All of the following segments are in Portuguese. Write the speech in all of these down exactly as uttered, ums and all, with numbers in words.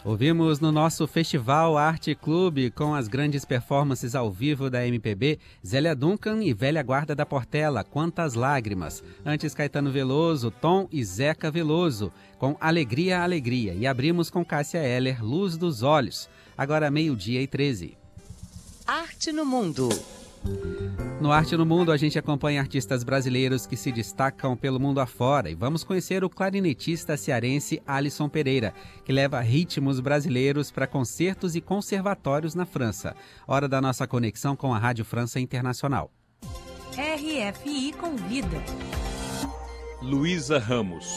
Ouvimos no nosso Festival Arte Clube, com as grandes performances ao vivo da M P B, Zélia Duncan e Velha Guarda da Portela, Quantas Lágrimas. Antes, Caetano Veloso, Tom e Zeca Veloso, com Alegria, Alegria. E abrimos com Cássia Eller, Luz dos Olhos. Agora meio-dia e treze. Arte no Mundo. No Arte no Mundo, a gente acompanha artistas brasileiros que se destacam pelo mundo afora e vamos conhecer o clarinetista cearense Alisson Pereira, que leva ritmos brasileiros para concertos e conservatórios na França. Hora da nossa conexão com a Rádio França Internacional. R F I convida. Luísa Ramos.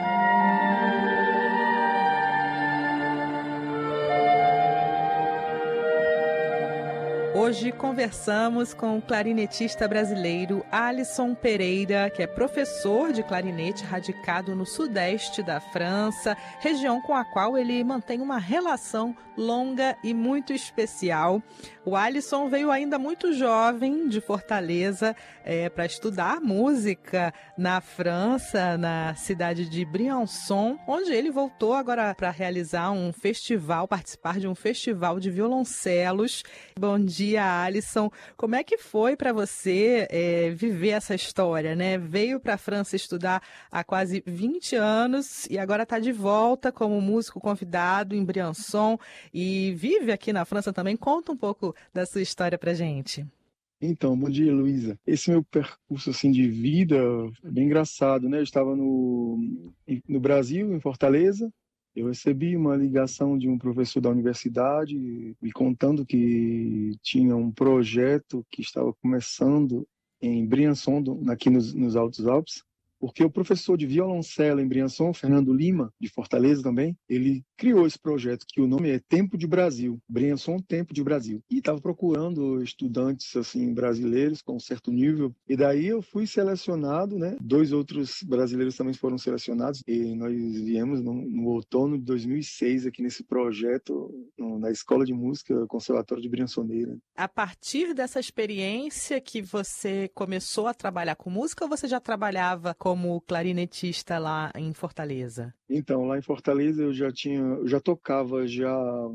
Hoje conversamos com o clarinetista brasileiro Alisson Pereira, que é professor de clarinete radicado no sudeste da França, região com a qual ele mantém uma relação longa e muito especial. O Alisson veio ainda muito jovem de Fortaleza é, para estudar música na França, na cidade de Briançon, onde ele voltou agora para realizar um festival, participar de um festival de violoncelos. Bom dia, Alisson. Como é que foi para você é, viver essa história, né? Veio para a França estudar há quase vinte anos e agora está de volta como músico convidado em Briançon e vive aqui na França também. Conta um pouco da sua história para gente. Então, bom dia, Luísa. Esse meu percurso assim, de vida é bem engraçado, né? Eu estava no, no Brasil, em Fortaleza. Eu recebi uma ligação de um professor da universidade me contando que tinha um projeto que estava começando em Briançon, aqui nos, nos Altos Alpes, porque o professor de violoncelo em Briançon, Fernando Lima, de Fortaleza também, ele criou esse projeto, que o nome é Tempo de Brasil, Briançon Tempo de Brasil. E estava procurando estudantes assim brasileiros com um certo nível, e daí eu fui selecionado, né? Dois outros brasileiros também foram selecionados, e nós viemos no, no outono de dois mil e seis aqui nesse projeto, no, na Escola de Música Conservatório de Briançoneira. A partir dessa experiência que você começou a trabalhar com música, ou você já trabalhava como clarinetista lá em Fortaleza? Então, lá em Fortaleza eu já tinha, eu já tocava já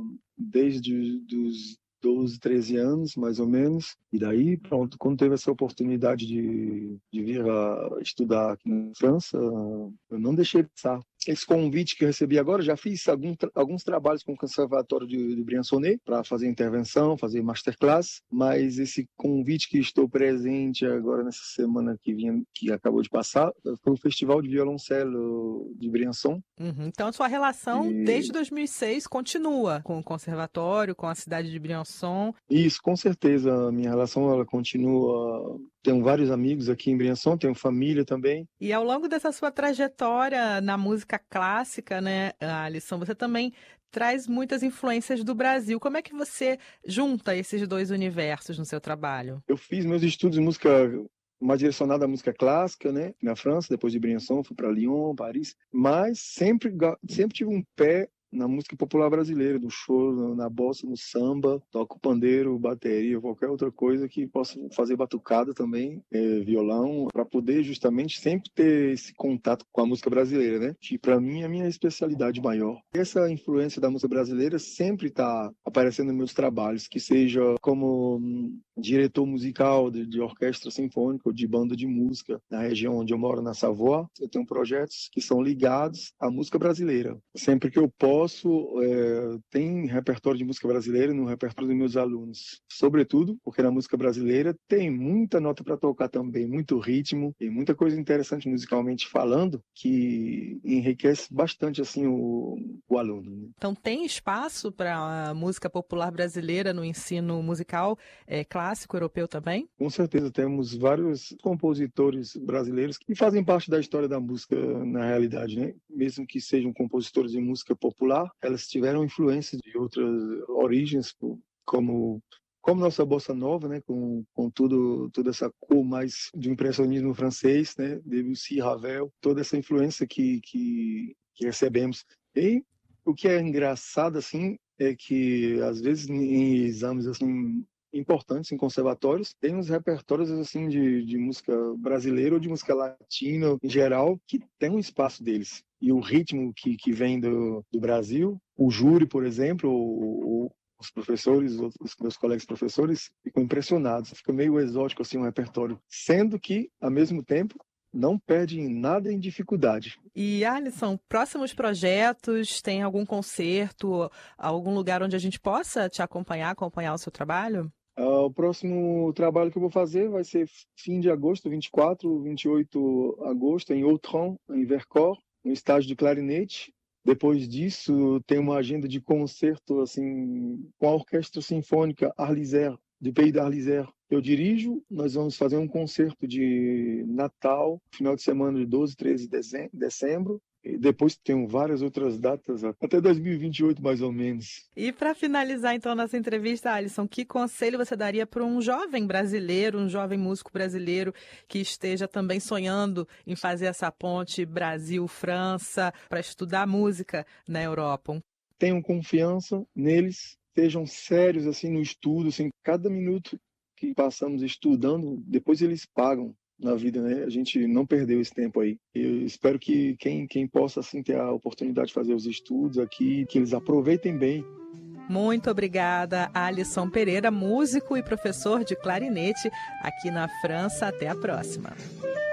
desde os doze, treze anos, mais ou menos. E daí, pronto, quando teve essa oportunidade de, de vir a estudar aqui na França, eu não deixei passar. Esse convite que eu recebi agora, já fiz algum, alguns trabalhos com o Conservatório de, de Briançonnet para fazer intervenção, fazer masterclass, mas esse convite que estou presente agora nessa semana que, vinha, que acabou de passar foi o Festival de Violoncelo de Briançon. Uhum. Então a sua relação e... desde dois mil e seis continua com o Conservatório, com a cidade de Briançon? Isso, com certeza. A minha relação ela continua. Tenho vários amigos aqui em Briançon, tenho família também. E ao longo dessa sua trajetória na música clássica, né, Alisson, você também traz muitas influências do Brasil. Como é que você junta esses dois universos no seu trabalho? Eu fiz meus estudos de música mais direcionado à música clássica, né, na França, depois de Briançon, fui para Lyon, Paris, mas sempre, sempre tive um pé na música popular brasileira, no choro, na bossa, no samba, toco pandeiro, bateria, qualquer outra coisa que possa fazer batucada também, é, violão, para poder justamente sempre ter esse contato com a música brasileira, né? Que para mim é a minha especialidade maior. Essa influência da música brasileira sempre está aparecendo nos meus trabalhos, que seja como hum, diretor musical de, de orquestra sinfônica ou de banda de música na região onde eu moro, na Savoie. Eu tenho projetos que são ligados à música brasileira. Sempre que eu posso, é, tem repertório de música brasileira no repertório dos meus alunos. Sobretudo porque na música brasileira tem muita nota para tocar também, muito ritmo e muita coisa interessante musicalmente falando que enriquece bastante assim o, o aluno. Né? Então tem espaço para a música popular brasileira no ensino musical é, clássico europeu também? Com certeza, temos vários compositores brasileiros que fazem parte da história da música na realidade, né? Mesmo que sejam compositores de música popular, elas tiveram influência de outras origens, como como nossa bossa nova, né, com com tudo toda essa cor mais de impressionismo francês, né, Debussy, Ravel, toda essa influência que que, que recebemos. E o que é engraçado assim é que às vezes em exames assim importantes em conservatórios, tem uns repertórios assim de, de música brasileira ou de música latina em geral que tem um espaço deles. E o ritmo que, que vem do, do Brasil, o júri, por exemplo, o, o, os professores, os meus colegas professores ficam impressionados. Fica meio exótico assim um repertório, sendo que, ao mesmo tempo, não perde em nada em dificuldade. E, Alisson, próximos projetos, tem algum concerto, algum lugar onde a gente possa te acompanhar, acompanhar o seu trabalho? Uh, o próximo trabalho que eu vou fazer vai ser fim de agosto, vinte e quatro, vinte e oito de agosto, em Outram, em Vercors, no estágio de clarinete. Depois disso, tem uma agenda de concerto assim, com a Orquestra Sinfônica Arlisère, do Pays d'Arlisère. Eu dirijo, nós vamos fazer um concerto de Natal, final de semana de doze, treze de dezembro. E depois tem várias outras datas, até dois mil e vinte e oito mais ou menos. E para finalizar então nossa entrevista, Alisson, que conselho você daria para um jovem brasileiro, um jovem músico brasileiro que esteja também sonhando em fazer essa ponte Brasil-França para estudar música na Europa? Tenham confiança neles, sejam sérios assim no estudo, assim, cada minuto que passamos estudando, depois eles pagam na vida, né? A gente não perdeu esse tempo aí. Eu espero que quem, quem possa assim ter a oportunidade de fazer os estudos aqui, que eles aproveitem bem. Muito obrigada, Alisson Pereira, músico e professor de clarinete aqui na França. Até a próxima.